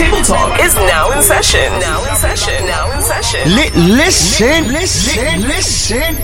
Table Talk is now in session. Now in session. Now in session. Listen.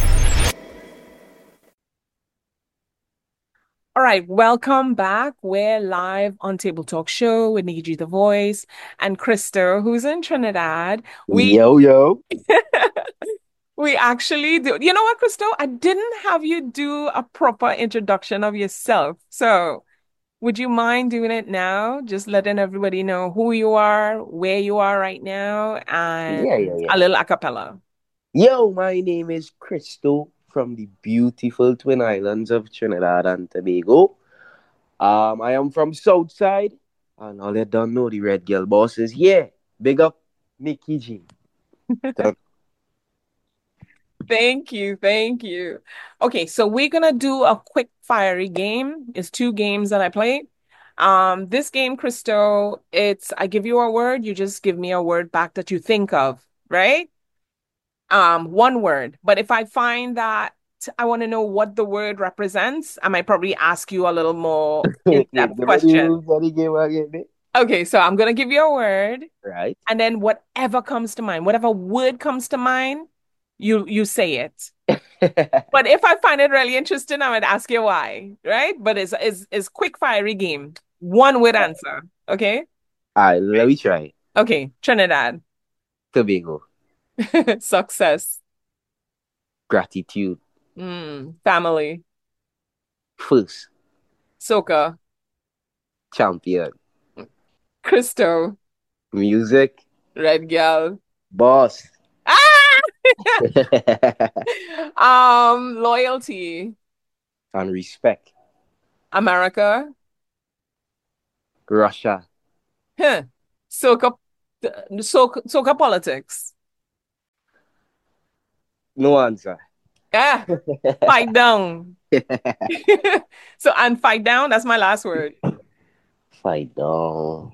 All right, welcome back. We're live on Table Talk Show with Nikki G the Voice and Krista, who's in Trinidad. Yo. We actually do. You know what, Krista? I didn't have you do a proper introduction of yourself. So, would you mind doing it now? Just letting everybody know who you are, where you are right now, and Yeah. a little a cappella. Yo, my name is Crystal from the beautiful Twin Islands of Trinidad and Tobago. I am from Southside, and all you don't know, the Red Girl boss is big up Nikki G. Done. Thank you. Thank you. Okay, so we're gonna do a quick fiery game. It's two games that I play. This game, Crystal, it's I give you a word, you just give me a word back that you think of, right? One word. But if I find that I want to know what the word represents, I might probably ask you a little more Okay, give in-depth me the question. rules of the game again, eh? Okay, so I'm gonna give you a word, Right. and then whatever comes to mind, whatever word comes to mind, you say it. But if I find it really interesting, I would ask you why, right? But it's quick fiery game. One word answer. Okay? Alright, let me try. Okay, Trinidad. Tobago. Success. Gratitude. Family. First. Soca. Champion. Christo. Music. Red Girl. Boss. Ah! Loyalty. And respect. America. Russia. Huh. Soca politics. No answer. Ah, fight down. So, and fight down, that's my last word. Fight down.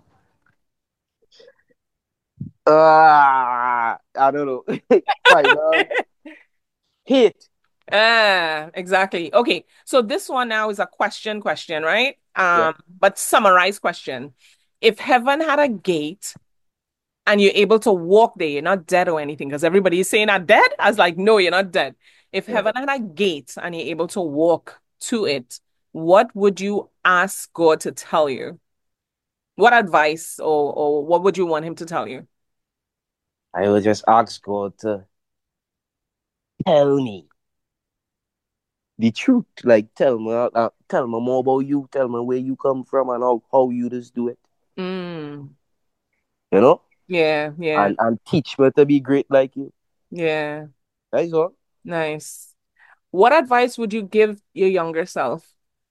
I don't know. Fight down. Hit. Exactly. Okay. So this one now is a question, right? Yeah. But summarized question. If heaven had a gate and you're able to walk there, you're not dead or anything, because everybody is saying I'm dead. I was like, no, you're not dead. If Yeah. heaven had a gate and you're able to walk to it, what would you ask God to tell you? What advice or what would you want him to tell you? I will just ask God to tell me the truth. Like tell me more about you. Tell me where you come from and how you just do it. Mm, You know? yeah, And teach me to be great like you. yeah. That's all. Nice. What advice would you give your younger self?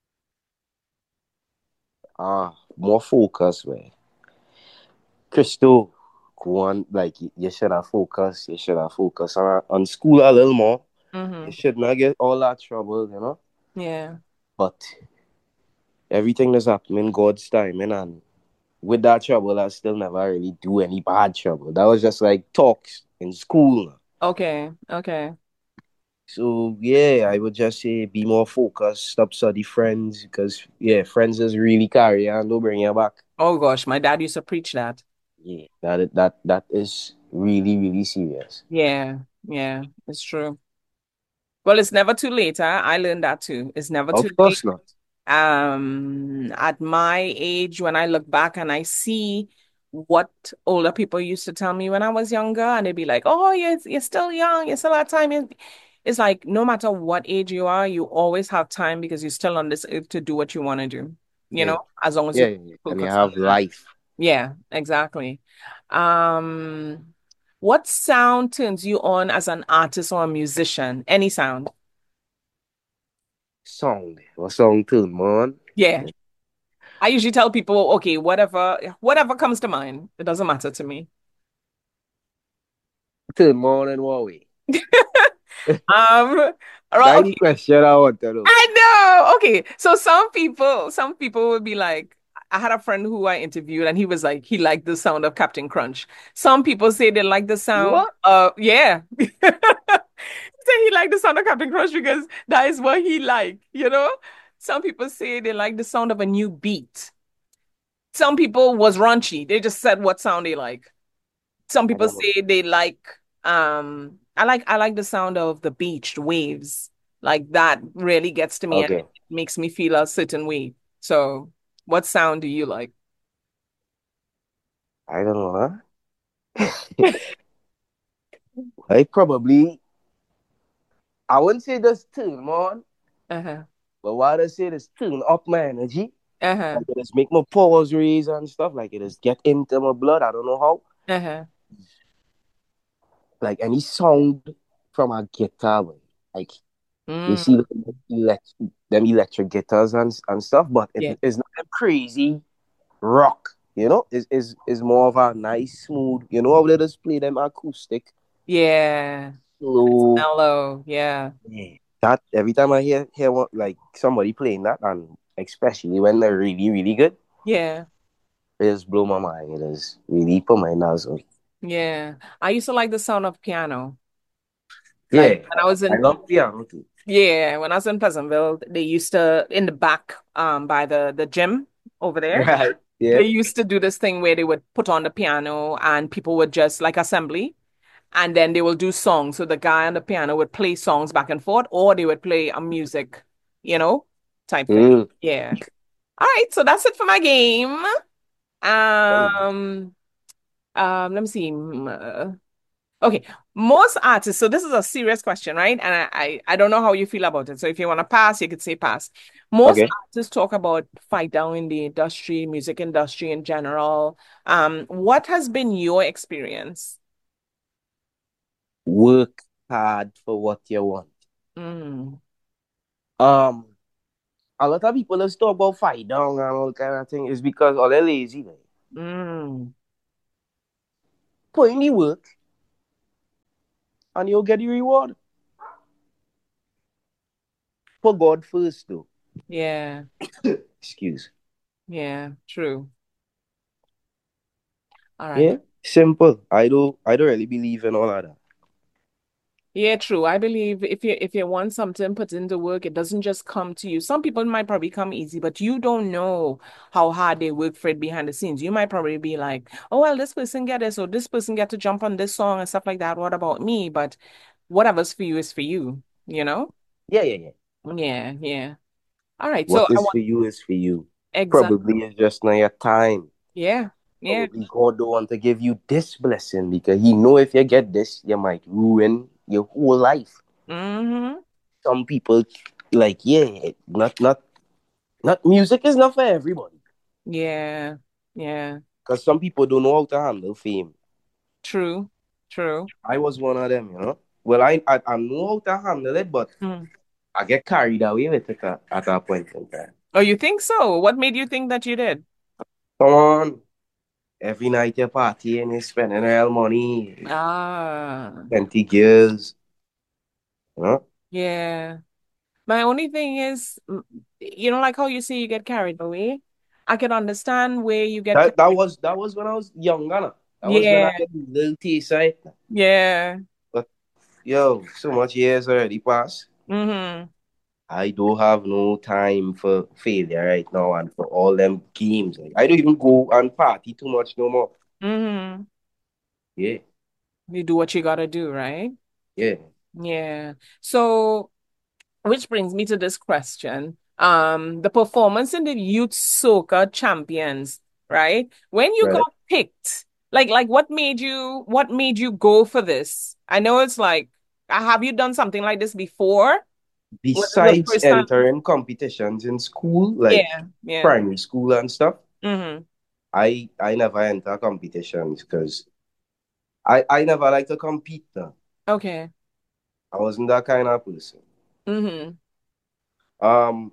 More focus, man. Crystal, go on, like you should have focus. You should have focus on school a little more. You Mm-hmm. should not get all that trouble, you know. Yeah. But everything that's happening in God's timing, and with that trouble, I still never really do any bad trouble. That was just like talks in school. Okay. So yeah, I would just say be more focused, stop study friends, because friends is really carry and don't bring you back. Oh gosh, my dad used to preach that. Yeah, that is really, really serious. Yeah, it's true. Well, it's never too late, huh? I learned that too. It's never too Of late. course not. At my age, when I look back and I see what older people used to tell me when I was younger, and they'd be like, "Oh, you're still young, you still have time." It's like no matter what age you are, you always have time because you're still on this earth to do what you want to do, Yeah, as long as you yeah. And you focus on have that. life. Yeah, exactly. Um, what sound turns you on as an artist or a musician? Any sound? Song. What song tune, man? Yeah. I usually tell people, okay, whatever comes to mind. It doesn't matter to me. Tune more than what way? All right, That's the okay. question I want to know. I know. Okay. So some people would be like, I had a friend who I interviewed and he was like, he liked the sound of Captain Crunch. Some people say they like the sound What? yeah. Say he liked the sound of Captain Crunch because that is what he liked. Some people say they like the sound of a new beat. Some people was raunchy. They just said what sound they like. Some I people don't know. say they like I like the sound of the beach, the waves. Like that really gets to me and Okay. it makes me feel a certain way. So, what sound do you like? I don't know, huh? I probably, I wouldn't say just turn me on, Uh-huh. but what I say is turn up my energy. Uh-huh. Like it is make my pores raise and stuff. Like it is get into my blood. I don't know how. Uh-huh. Like any sound from a guitar, boy. Like you see Mm, them electric guitars and stuff, but yeah. it's not them crazy rock. You know, is more of a nice smooth. You know how they just play them acoustic, Yeah. It's slow. mellow. Yeah. Yeah. That every time I hear what, like somebody playing that, and especially when they're really really good, Yeah. it just blow my mind. It is really put my nozzle. Yeah. I used to like the sound of piano. Like Yeah, when I was I in love piano too. yeah, when I was in Pleasantville, they used to in the back by the gym over there. Right. Yeah. They used to do this thing where they would put on the piano and people would just like assembly and then they will do songs. So the guy on the piano would play songs back and forth or they would play a music, you know, type thing. Mm. Yeah. All right, so that's it for my game. Um, let me see. Okay, most artists. So this is a serious question, right? And I don't know how you feel about it. So if you want to pass, you could say pass. Most Okay. artists talk about fight down in the industry, music industry in general. What has been your experience? Work hard for what you want. Mm, Um, a lot of people just talk about fight down and all kind of thing is because all they're lazy. Like. mm, Put in the work and you'll get the reward. Put God first though. yeah, Excuse. yeah, true. All right. Yeah. Simple. I don't really believe in all of that. Yeah, true. I believe if you want something put into work, it doesn't just come to you. Some people might probably come easy, but you don't know how hard they work for it behind the scenes. You might probably be like, oh well, this person get this, or this person get to jump on this song and stuff like that. What about me? But whatever's for you is for you, you know? Yeah, yeah, yeah. Yeah, yeah. All right. So What I is want for you is for you. exact. Probably it's just not your time. Yeah, yeah. Probably God don't want to give you this blessing because He know if you get this, you might ruin your whole life. Mm-hmm. Some people like, yeah, not music is not for everybody. Yeah, yeah. Because some people don't know how to handle fame. True, true. I was one of them, you know. Well, I know how to handle it, but Mm. I get carried away with it at a point in time. Oh, you think so? What made you think that you did? Come on, every night you're partying, you're spending real money, Ah. 20 girls, you know. Yeah. My only thing is, like how you say you get carried away. I can understand where you get carried. That was when I was younger. No? That was when I Yeah, had little taste, right? yeah. But yo, so much years already passed. Mm-hmm. I don't have no time for failure right now and for all them games. Like, I don't even go and party too much no more. Mm-hmm. Yeah, You do what you gotta do, right? yeah, Yeah. So, which brings me to this question. The performance in the Youth Soca Champions, right? When you right. got picked, like what made you go for this? I know it's like, have you done something like this before? Was this the Besides first time? entering competitions in school, like Yeah, yeah. primary school and stuff, Mm-hmm. I never enter competitions because I never like to compete. No. Okay. I wasn't that kind of person. Mm-hmm. Um,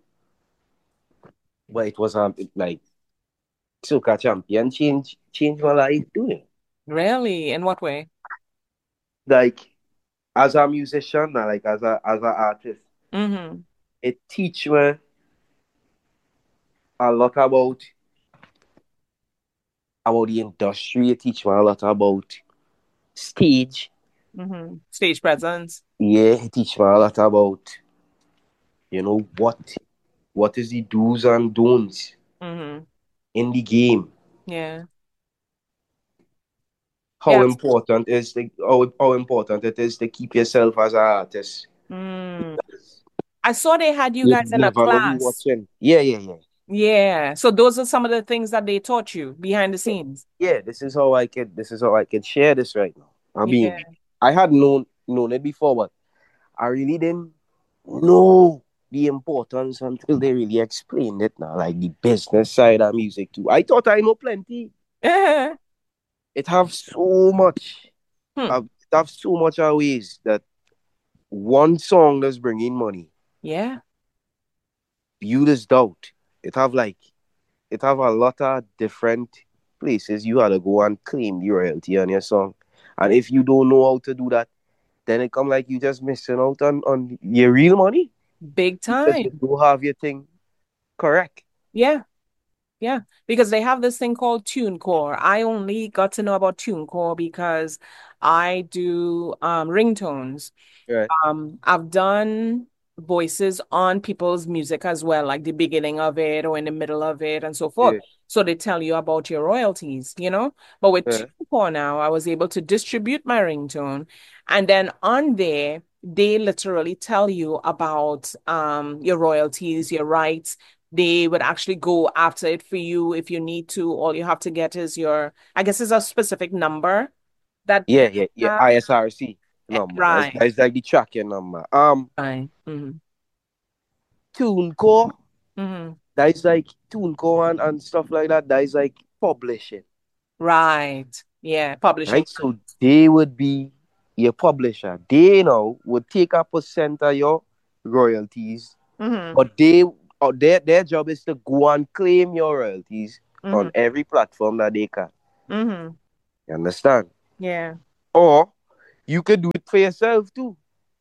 but it was like Soca champion change my life doing. Really? In what way? Like as a musician, like as an artist, Mm-hmm. it teach me a lot about the industry. It teach me a lot about stage. Mm-hmm. Stage presence. Yeah, it teach me a lot about what is the do's and don'ts Mm-hmm. in the game. Yeah. How Yeah. important is the how important it is to keep yourself as an artist. Mm. I saw they had you You guys in a never know who class. watching. Yeah, yeah, yeah. Yeah. So those are some of the things that they taught you behind the Yeah, scenes. yeah, this is how I could share this right now. I mean, Yeah. I had known it before, but I really didn't know the importance until they really explained it now, like the business side of music too. I thought I know plenty. It have so much. Hmm. It have so much of ways that one song that's bringing money. Yeah. You just doubt. It have like it have a lot of different places you had to go and claim the royalty on your song. And Yeah. if you don't know how to do that, then it come like you just missing out on your real money Big because you time. do have your thing correct. Yeah. Yeah, because they have this thing called TuneCore. I only got to know about TuneCore because I do ringtones. Right. I've done voices on people's music as well, like the beginning of it or in the middle of it and so forth. Yeah. So they tell you about your royalties, you know? But with Yeah. TuneCore now, I was able to distribute my ringtone. And then on there, they literally tell you about your royalties, your rights. They would actually go after it for you if you need to. All you have to get is your, I guess it's a specific number that Yeah, you yeah, yeah. have. ISRC number. That's Right. that's like the tracking number. Right. Mm-hmm. TuneCore. Mm-hmm. That is like TuneCore and stuff like that. That is like publishing. Right. Yeah. Publishing. Right? So they would be your publisher. They now would take a percent of your royalties, Mm-hmm. but their job is to go and claim your royalties Mm-hmm. on every platform that they can. Mm-hmm. You understand? Yeah. Or you could do it for yourself too.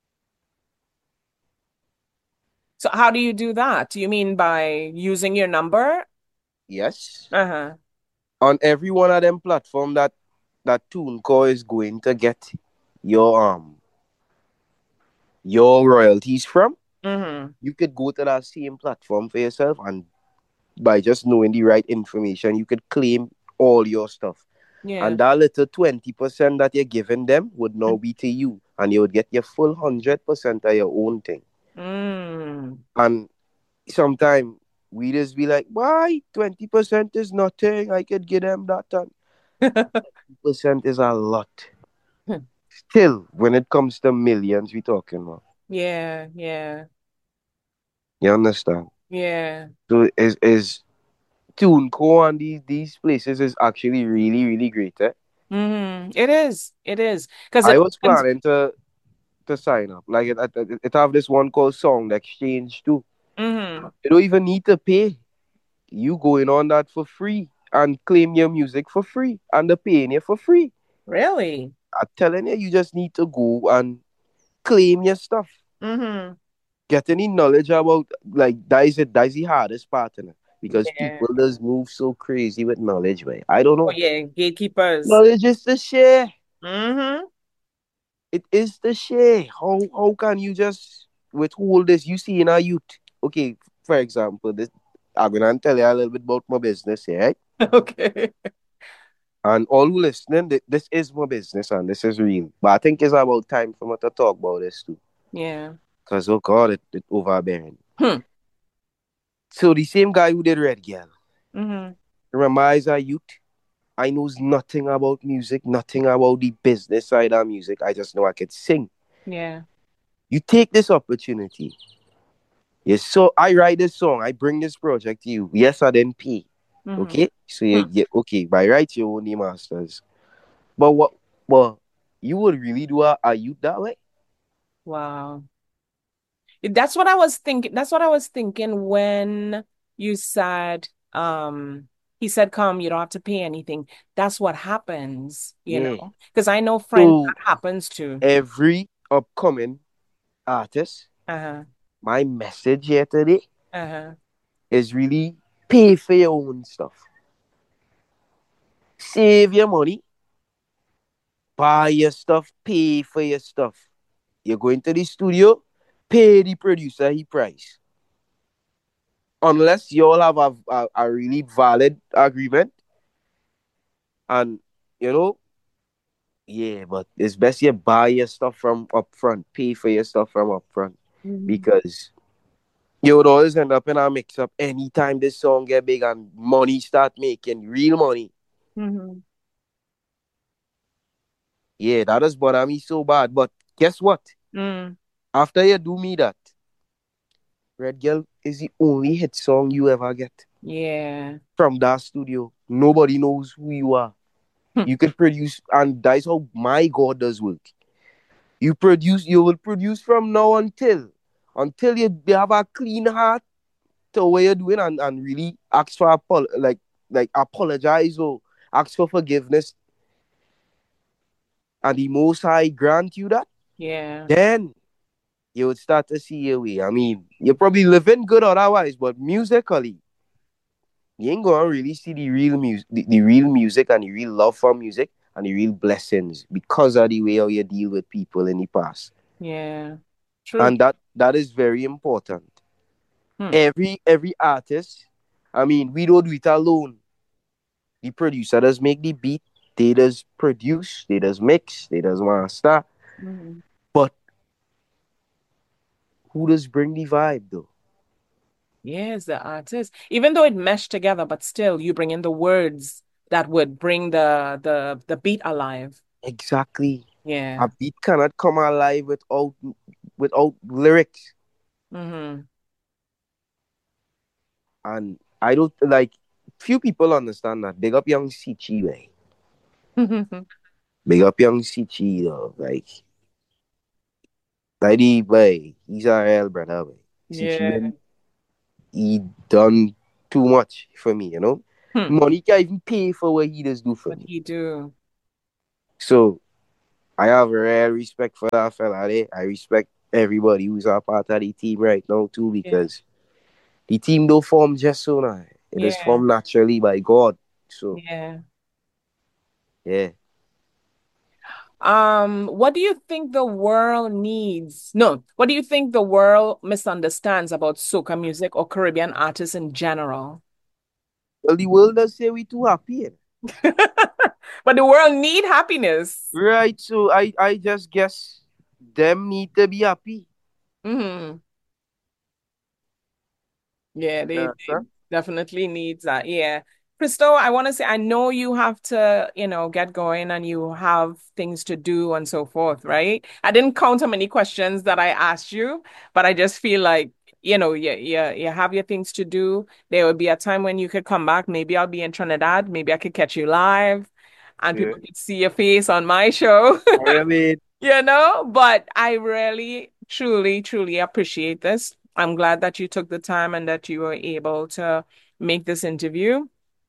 So how do you do that? Do you mean by using your number? Yes. Uh-huh. On every one of them platform that TuneCore is going to get your royalties from, Mm-hmm. you could go to that same platform for yourself, and by just knowing the right information, you could claim all your stuff. Yeah. And that little 20% that you're giving them would now be to you. And you would get your full 100% of your own thing. Mm. And sometimes we just be like, why? 20% is nothing. I could give them that. And percent is a lot. Still, when it comes to millions, we talking about. Yeah. Yeah. You understand? Yeah. So is TuneCore and these places is actually really, really great. Eh? Mm-hmm. It is. It is. Because I it was opens. planning to sign up. Like it have this one called Sound Exchange too. Mm-hmm. You don't even need to pay. You going on that for free and claim your music for free, and they're paying you for free. Really? I'm telling you, you just need to go and claim your stuff. Mm-hmm. Get any knowledge about like that is the hardest part in it because Yeah. people just move so crazy with knowledge, way. I don't Oh, know. yeah. Gatekeepers. Knowledge is the share. Mm-hmm. It is the share. How can you just withhold this? You see in our youth. Okay, for example, this I'm gonna tell you a little bit about my business here, right? Okay. And all who listening, this is my business and this is real. But I think it's about time for me to talk about this too. Yeah. Because oh god, it overbearing. Hmm. So the same guy who did Red Girl. Mm-hmm. Remember as a youth, I knows nothing about music, nothing about the business side of music. I just know I could sing. Yeah. You take this opportunity. Yes, so I write this song, I bring this project to you. Yes, I didn't pay. Mm-hmm. Okay? So Hmm. you okay, by right you own the masters. But what you would really do a youth that way? Wow. That's what I was thinking. That's what I was thinking when you said, he said, come, you don't have to pay anything. That's what happens, you Yeah. know, because I know friends So that happens to. every upcoming artist, Uh-huh. my message here today Uh-huh. is really pay for your own stuff. Save your money, buy your stuff, pay for your stuff. You're going to the studio, pay the producer his price. Unless you all have a really valid agreement, And you know, yeah, but it's best you buy your stuff from up front, pay for your stuff from up front, Mhm. because you would always end up in a mix up anytime this song get big and money start making real money. Mhm. Yeah, that does bother me so bad. But guess what? Mm. After you do me that, Red Girl is the only hit song you ever get Yeah. from that studio. Nobody knows who you are. You can produce, and that's how my God does work. You will produce from now until you have a clean heart to what you're doing, and really ask for like apologize or ask for forgiveness, and the Most High grant you that, Yeah. then you would start to see your way. I mean, you're probably living good otherwise, but musically, you ain't gonna really see the real music and the real love for music and the real blessings because of the way how you deal with people in the past. Yeah. True. And that is very important. Hmm. Every artist, I mean, we don't do it alone. The producer does make the beat, they does produce, they does mix, they does master. Mhm. But who does bring the vibe though? Yes, the artist. Even though it meshed together, but still you bring in the words that would bring the beat alive. Exactly. A Yeah. beat cannot come alive without lyrics. Mm-hmm. And I don't like few people understand that. Big up young Sichi, way. Big up young Sichi though. Like the way, he's a real brother, way. Sichi Yeah. man, he done too much for me, you know? Hmm. Money can't even pay for what he does do for What me. he do? So I have real respect for that fella there. I respect everybody who's a part of the team right now too, Yeah. because the team don't form just so now. It is Yeah. formed naturally by God. So Yeah. yeah. What do you think the world needs? No, what do you think the world misunderstands about soca music or Caribbean artists in general? Well, the world does say we too happy. But the world need happiness. Right, so I just guess them need to be happy. Hmm. Yeah, You they understand? definitely needs that. Yeah. Christo, I want to say I know you have to, get going and you have things to do and so forth, right? I didn't count how many questions that I asked you, but I just feel like, you have your things to do. There will be a time when you could come back. Maybe I'll be in Trinidad. Maybe I could catch you live and Yeah. people could see your face on my show. I mean, But I really, truly, truly appreciate this. I'm glad that you took the time and that you were able to make this interview.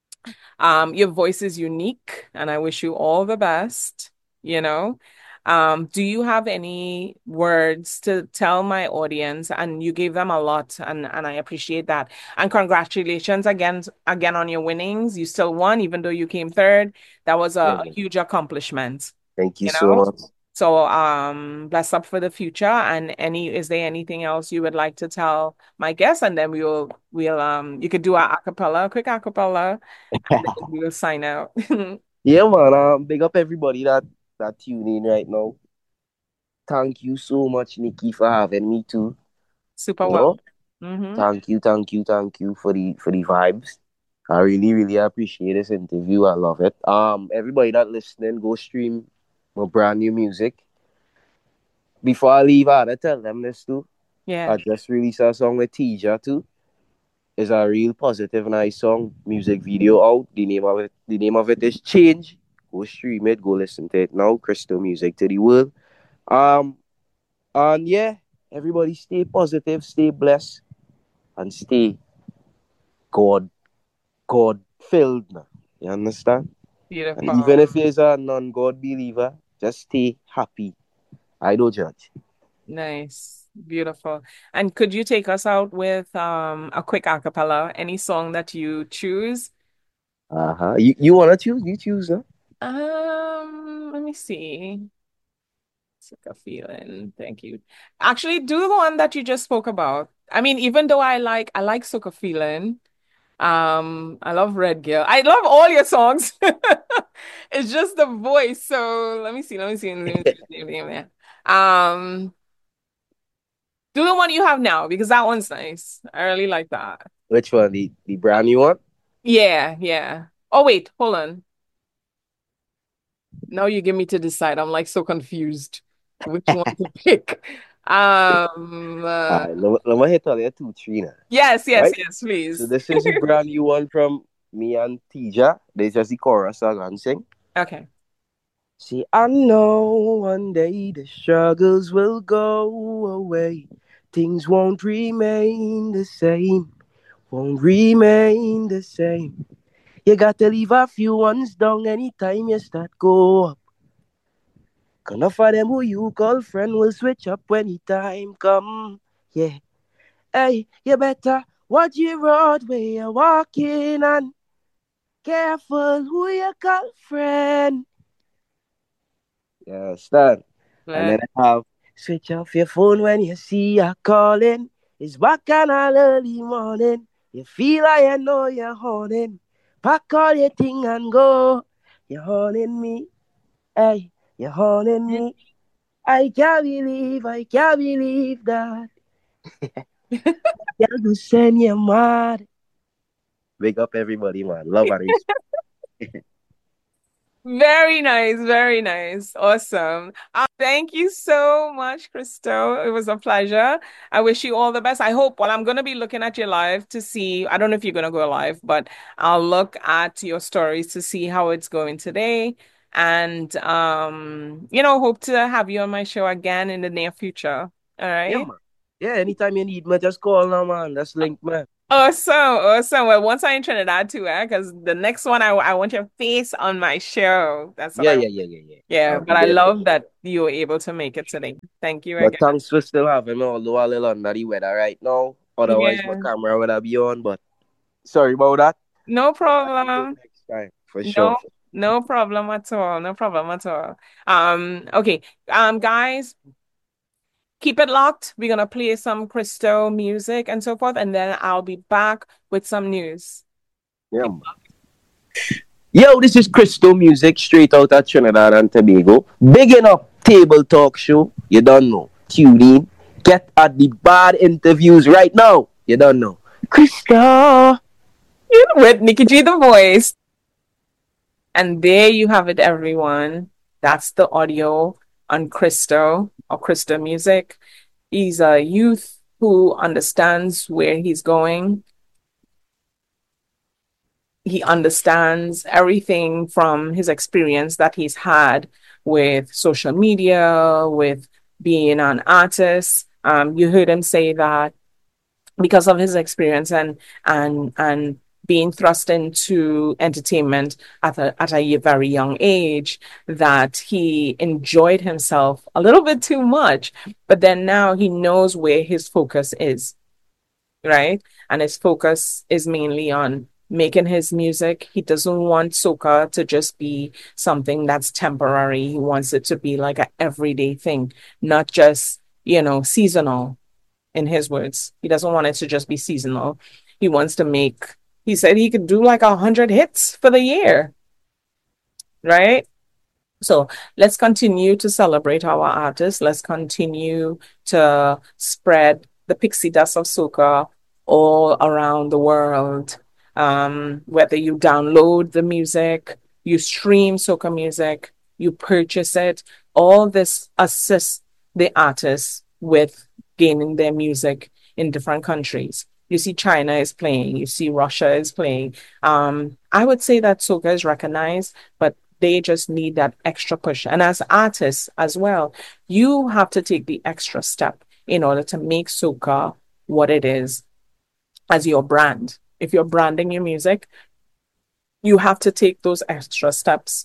Your voice is unique, and I wish you all the best, you know. Do you have any words to tell my audience? And you gave them a lot, and I appreciate that. And congratulations again on your winnings. You still won, even though you came third. That was yeah, a huge accomplishment, thank you you so know. much. So, bless up for the future. And is there anything else you would like to tell my guests? And then you could do a quick acapella, and then we will sign out. Yeah, man. Big up everybody that tune in right now. Thank you so much, Nikki, for having me too. Super You well. know, Mm-hmm. thank you for the vibes. I really, really appreciate this interview. I love it. Everybody that listening, go stream my brand new music. Before I leave, I gotta tell them this too. Yeah, I just released a song with Tija too. It's a real positive, nice song. Music video out. The name of it is Change. Go stream it. Go listen to it now. Crystal music to the world. Um, and yeah, everybody stay positive, stay blessed, and stay God, God filled. Now. You understand? And even beautiful. if you're a non-God believer, just stay happy. I don't judge. Nice. Beautiful. And could you take us out with a quick acapella, any song that you choose? Uh-huh. You wanna choose? You choose, huh? Let me see. Sick of feeling. Thank you. Actually, do the one that you just spoke about. I mean, even though I like Sucker Feeling, I love Red Gill. I love all your songs. It's just the voice. So let me see. Um, do the one you have now because that one's nice. I really like that. Which one? The brand new one? Yeah, yeah. Oh wait, hold on. Now you give me to decide. I'm like so confused which one to pick. Alright, let me hit on you two, three now. Yes, yes, Right? yes, So please. this is the brand new one from me and Tija. There's just the chorus song and sing. Okay. See, I know one day the struggles will go away. Things won't remain the same. Won't remain the same. You gotta leave a few ones down anytime you start go up. 'Cause enough of them who you call friend will switch up when the time come. Yeah. Hey, you better watch your road where you're walking and careful who you call friend. You understand? And Uh, then I have switch off your phone when you see her calling. It's back on an early morning. You feel like you know you're horning. Pack all your thing and go. You're horning me. Hey, you're horning me. I can't believe that. You're gonna send you mad. Wake up everybody, man. Love and respect. Very nice, very nice. Awesome. Thank you so much, Crystal. It was a pleasure. I wish you all the best. I hope, well, I'm going to be looking at your live to see, I don't know if you're going to go live, but I'll look at your stories to see how it's going today. And, hope to have you on my show again in the near future. All Yeah, right. man. Yeah, anytime you need me, just call now, man. That's link, man. Awesome, awesome. Well, once I'm in Trinidad too, because the next one I want your face on my show. That's what Yeah, I yeah, yeah, yeah, yeah. Yeah, I'll be but I there for love sure. that you were able to make it today. Thank you But again. thanks for still having me, although a little under the weather right now. Otherwise, my Yeah, camera would have been on, but sorry about that. no I'll try to do it problem. next time, for sure. No, no problem at all. No problem at all. Okay. Guys, keep it locked. We're gonna play some Crystal music and so forth, and then I'll be back with some news. Yeah, man. Yo, this is Crystal Music, straight out of Trinidad and Tobago. Bigging up Table Talk Show. You don't know. Tune in. Get at the bad interviews right now. You don't know. Crystal. With Nikki G the voice. And there you have it, everyone. That's the audio on Crystal or Crystal Music. He's a youth who understands where he's going. He understands everything from his experience that he's had with social media, with being an artist. You heard him say that because of his experience and being thrust into entertainment at a very young age, that he enjoyed himself a little bit too much. But then now he knows where his focus is, right? And his focus is mainly on making his music. He doesn't want soca to just be something that's temporary. He wants it to be like an everyday thing, not just, seasonal, in his words. He doesn't want it to just be seasonal. He wants to make, he said he could do like 100 hits for the year, right? So let's continue to celebrate our artists. Let's continue to spread the pixie dust of soca all around the world. Whether you download the music, you stream soca music, you purchase it, all this assists the artists with gaining their music in different countries. You see, China is playing, you see, Russia is playing. I would say that soca is recognized, but they just need that extra push. And as artists as well, you have to take the extra step in order to make soca what it is as your brand. If you're branding your music, you have to take those extra steps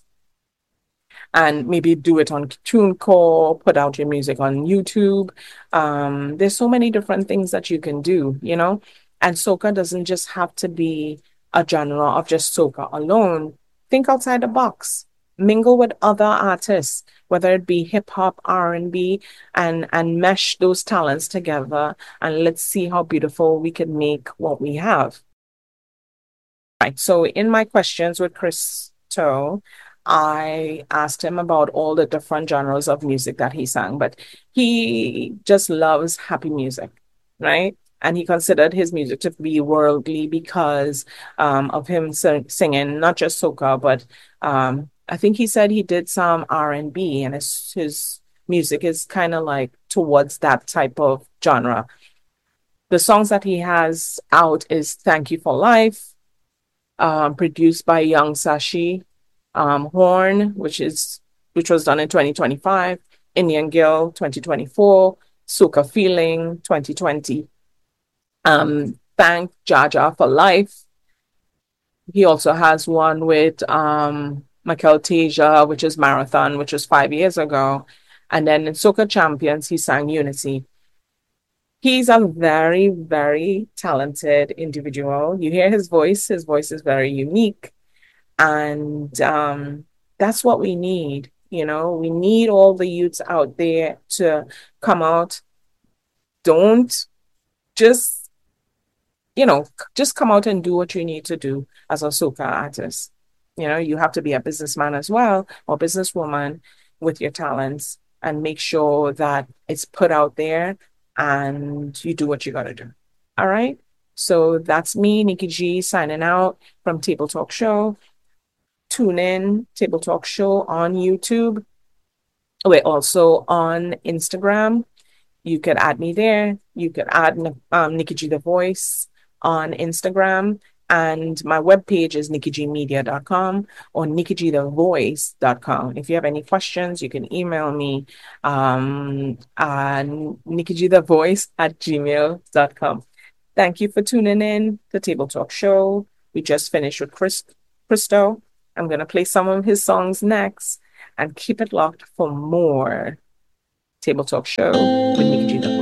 and maybe do it on TuneCore, put out your music on YouTube. There's so many different things that you can do, And soca doesn't just have to be a genre of just soca alone. Think outside the box. Mingle with other artists, whether it be hip hop, R&B, and mesh those talents together, and let's see how beautiful we can make what we have. Right. So in my questions with Christo, I asked him about all the different genres of music that he sang, but he just loves happy music, right? And he considered his music to be worldly because of him singing not just soca, but I think he said he did some R&B, and his music is kind of like towards that type of genre. The songs that he has out is Thank You for Life, produced by Young Sashi, Horn, which was done in 2025, Indian Girl 2024, Soca Feeling 2020, Thank Jaja for Life. He also has one with Michael Tasia, which is Marathon, which was 5 years ago. And then in Soca Champions, he sang Unity. He's a very, very talented individual. You hear his voice is very unique. And that's what we need. You know, we need all the youths out there to come out. Don't just, just come out and do what you need to do as a soca artist. You know, you have to be a businessman as well, or businesswoman with your talents, and make sure that it's put out there and you do what you got to do. All right. So that's me, Nikki G, signing out from Table Talk Show. Tune in, Table Talk Show on YouTube. We're also on Instagram. You could add me there. You could add Nikki G The Voice on Instagram. And my webpage is nikkigmedia.com or nikkigthevoice.com. If you have any questions, you can email me nikkigthevoice@gmail.com. Thank you for tuning in to Table Talk Show. We just finished with Christo. I'm going to play some of his songs next, and keep it locked for more Table Talk Show with Nikki G The